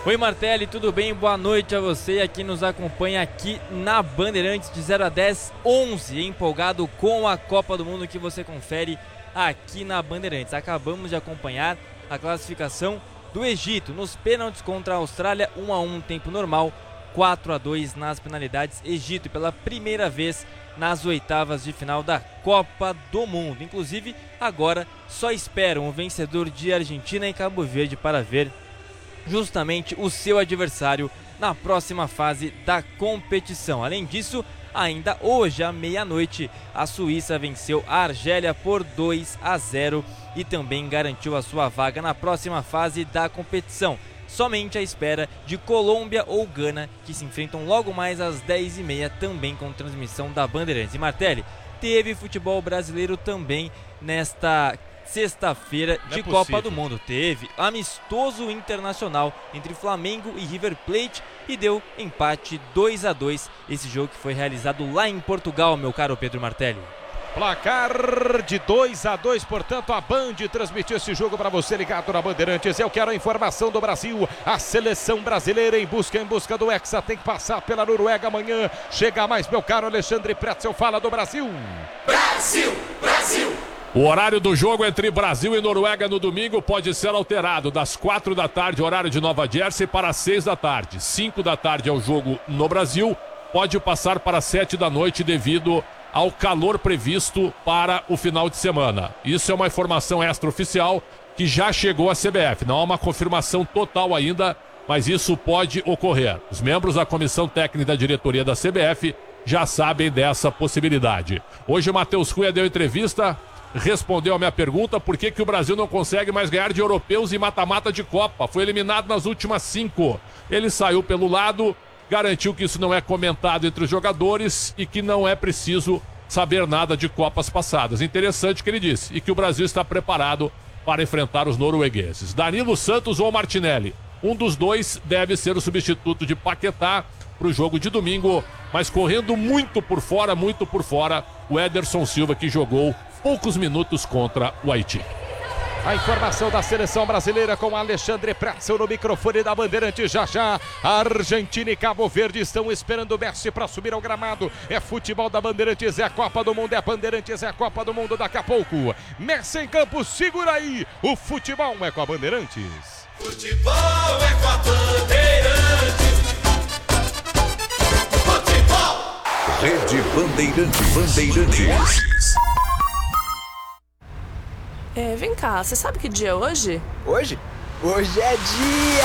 Oi Martelli, tudo bem? Boa noite a você aqui nos acompanha aqui na Bandeirantes de 0 a 10, 11, empolgado com a Copa do Mundo que você confere aqui na Bandeirantes. Acabamos de acompanhar a classificação do Egito nos pênaltis contra a Austrália, 1 a 1 tempo normal, 4 a 2 nas penalidades. Egito pela primeira vez nas oitavas de final da Copa do Mundo. Inclusive agora só esperam o vencedor de Argentina e Cabo Verde para ver justamente o seu adversário na próxima fase da competição. Além disso, ainda hoje à meia-noite, a Suíça venceu a Argélia por 2 a 0 e também garantiu a sua vaga na próxima fase da competição. Somente à espera de Colômbia ou Gana, que se enfrentam logo mais às 10h30, também com transmissão da Bandeirantes. E Martelli, teve futebol brasileiro também nesta sexta-feira de Copa do Mundo. Teve amistoso internacional entre Flamengo e River Plate e deu empate 2 a 2. Esse jogo que foi realizado lá em Portugal, meu caro Pedro Martelli. Placar de 2 a 2, portanto a Band transmitiu esse jogo para você ligado na Bandeirantes. Eu quero a informação do Brasil, a seleção brasileira em busca do Hexa, tem que passar pela Noruega amanhã. Chega mais, meu caro Alexandre Pretzel, fala do Brasil. Brasil! O horário do jogo entre Brasil e Noruega no domingo pode ser alterado das 4 da tarde, horário de Nova Jersey, para 6 da tarde. 5 da tarde é o jogo no Brasil, pode passar para 7 da noite devido ao calor previsto para o final de semana. Isso é uma informação extraoficial que já chegou à CBF. Não há uma confirmação total ainda, mas isso pode ocorrer. Os membros da comissão técnica da diretoria da CBF já sabem dessa possibilidade. Hoje o Matheus Cunha deu entrevista, respondeu a minha pergunta: por que o Brasil não consegue mais ganhar de europeus em mata-mata de Copa? Foi eliminado nas últimas 5. Ele saiu pelo lado, garantiu que isso não é comentado entre os jogadores e que não é preciso saber nada de Copas passadas. Interessante o que ele disse, e que o Brasil está preparado para enfrentar os noruegueses. Danilo Santos ou Martinelli? Um dos dois deve ser o substituto de Paquetá para o jogo de domingo, mas correndo muito por fora, o Ederson Silva, que jogou poucos minutos contra o Haiti. A informação da seleção brasileira com Alexandre Pretzel no microfone da Bandeirante. Já Argentina e Cabo Verde estão esperando o Messi para subir ao gramado. É futebol da Bandeirantes, é a Copa do Mundo, é a Bandeirantes, é a Copa do Mundo daqui a pouco. Messi em campo, segura aí, o futebol é com a Bandeirantes. Futebol é com a Bandeirantes. Futebol. Rede Bandeirantes. Vem cá, você sabe que dia é hoje? Hoje? Hoje é dia!